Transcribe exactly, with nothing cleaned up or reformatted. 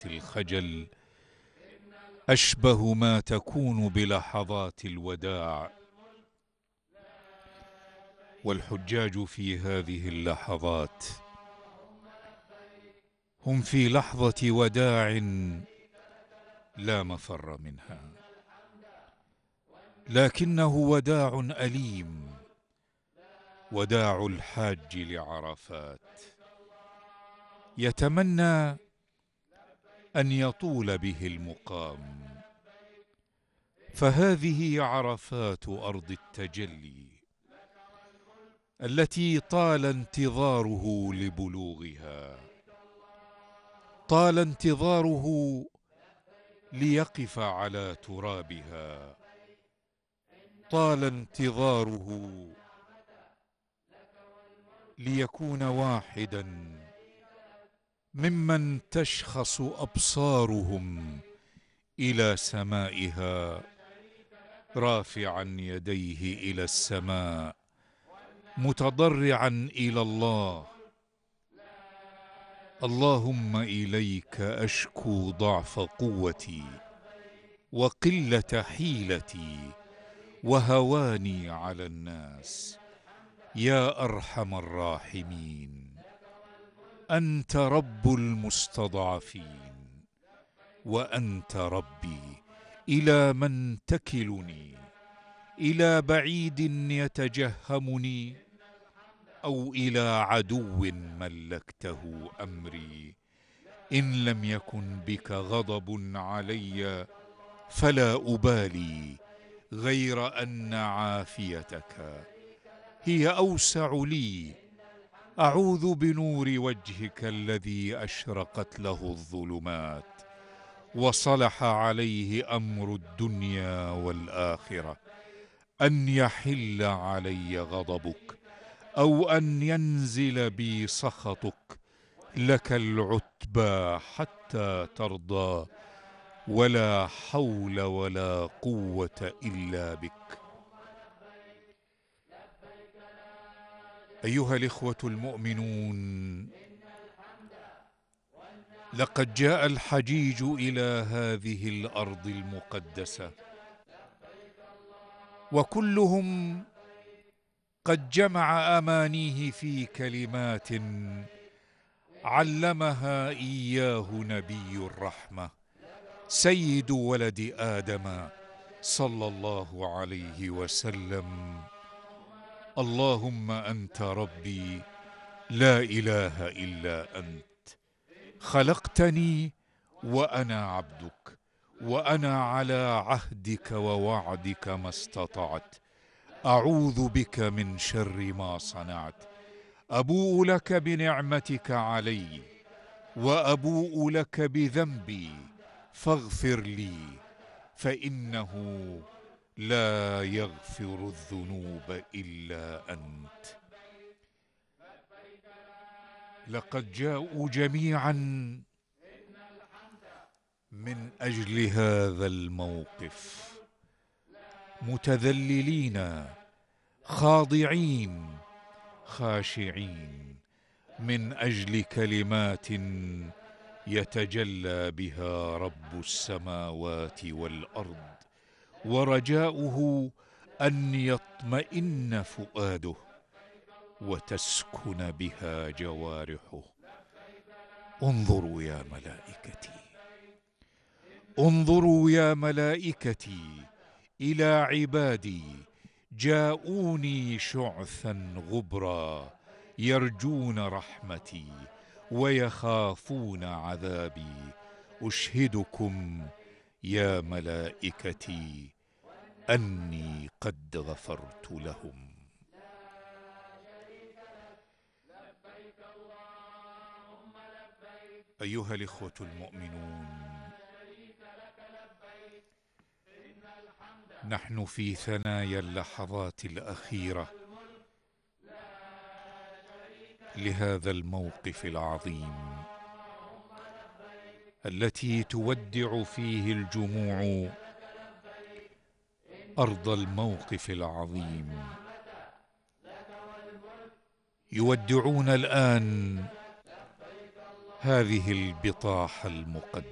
الخجل أشبه ما تكون بلحظات الوداع، والحجاج في هذه اللحظات هم في لحظة وداع لا مفر منها، لكنه وداع أليم، وداع الحاج لعرفات، يتمنى أن يطول به المقام. فهذه عرفات أرض التجلي التي طال انتظاره لبلوغها، طال انتظاره ليقف على ترابها، طال انتظاره ليكون واحدا ممن تشخص أبصارهم إلى سمائها، رافعا يديه إلى السماء متضرعا إلى الله: اللهم إليك أشكو ضعف قوتي وقلة حيلتي وهواني على الناس، يا أرحم الراحمين. أنت رب المستضعفين، وأنت ربي، إلى من تكلني؟ إلى بعيد يتجهمني أو إلى عدو ملكته أمري؟ إن لم يكن بك غضب علي فلا أبالي، غير أن عافيتك هي أوسع لي. أعوذ بنور وجهك الذي أشرقت له الظلمات وصلح عليه أمر الدنيا والآخرة، أن يحل علي غضبك أو أن ينزل بي سخطك. لك العتبى حتى ترضى، ولا حول ولا قوة إلا بك. أيها الإخوة المؤمنون، لقد جاء الحجيج إلى هذه الأرض المقدسة، وكلهم قد جمع أمانيه في كلمات علمها إياه نبي الرحمة سيد ولد آدم صلى الله عليه وسلم: اللهم أنت ربي لا إله إلا أنت، خلقتني وأنا عبدك، وأنا على عهدك ووعدك ما استطعت، أعوذ بك من شر ما صنعت، أبوء لك بنعمتك علي وأبوء لك بذنبي فاغفر لي، فإنه لا يغفر الذنوب إلا أنت. لقد جاءوا جميعا من أجل هذا الموقف، متذللين خاضعين خاشعين، من أجل كلمات يتجلى بها رب السماوات والأرض، ورجاؤه أن يطمئن فؤاده وتسكن بها جوارحه. انظروا يا ملائكتي، انظروا يا ملائكتي إلى عبادي جاءوني شعثا غبرا، يرجون رحمتي ويخافون عذابي. أشهدكم يا ملائكتي أني قد غفرت لهم. أيها الإخوة المؤمنون، نحن في ثنايا اللحظات الأخيرة لهذا الموقف العظيم، التي تودع فيه الجموع أرض الموقف العظيم. يودعون الآن هذه البطاحة المقدسة.